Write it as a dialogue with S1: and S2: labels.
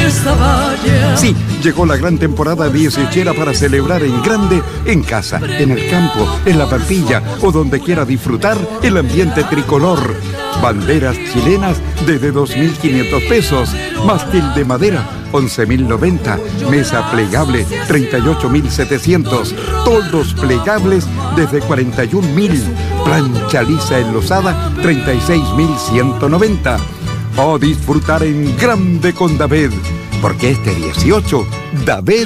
S1: esta valla.
S2: Sí, llegó la gran temporada dieciochera para celebrar en grande, en casa, en el campo, en la Pampilla o donde quiera disfrutar el ambiente tricolor. Banderas chilenas desde 2.500 pesos, mástil de madera 11.090, mesa plegable 38.700, toldos plegables desde 41.000, plancha lisa enlosada 36.190. O disfrutar en grande con David, porque este 18, David